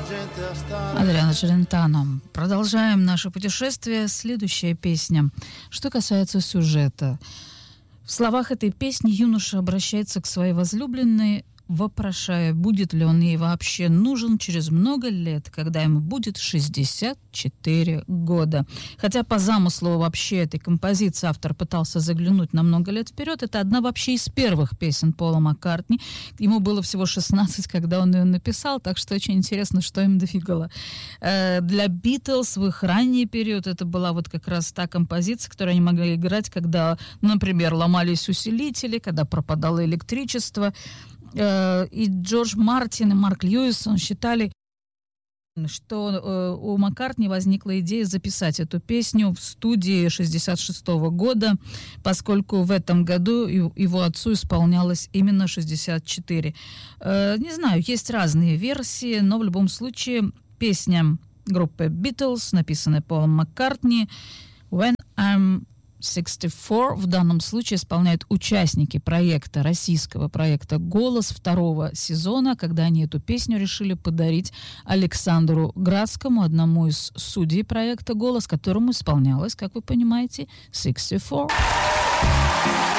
Адриано Челентано. Продолжаем наше путешествие. Следующая песня. Что касается сюжета. В словах этой песни юноша обращается к своей возлюбленной, вопрошая, будет ли он ей вообще нужен через много лет, когда ему будет 64 года. Хотя по замыслу вообще этой композиции автор пытался заглянуть на много лет вперед. Это одна вообще из первых песен Пола Маккартни. Ему было всего 16, когда он ее написал, так что очень интересно, что им двигало. Для Битлз в их ранний период это была вот как раз та композиция, которую они могли играть, когда, например, ломались усилители, когда пропадало электричество. И Джордж Мартин и Марк Льюисон считали, что у Маккартни возникла идея записать эту песню в студии 1966 года, поскольку в этом году его отцу исполнялось именно 64. Не знаю, есть разные версии, но в любом случае песня группы Beatles, написанная Полом Маккартни, «When I'm 64», в данном случае исполняют участники проекта, российского проекта «Голос» второго сезона, когда они эту песню решили подарить Александру Градскому, одному из судей проекта «Голос», которому исполнялось, как вы понимаете, 64.